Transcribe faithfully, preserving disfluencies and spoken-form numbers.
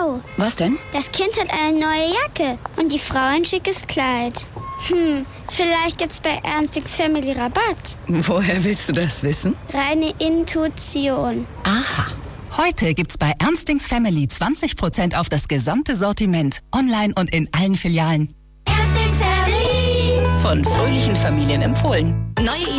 Oh. Was denn? Das Kind hat eine neue Jacke und die Frau ein schickes Kleid. Hm, vielleicht gibt's bei Ernstings Family Rabatt. Woher willst du das wissen? Reine Intuition. Aha. Heute gibt's bei Ernstings Family zwanzig Prozent auf das gesamte Sortiment. Online und in allen Filialen. Ernstings Family. Von fröhlichen Familien empfohlen. Neue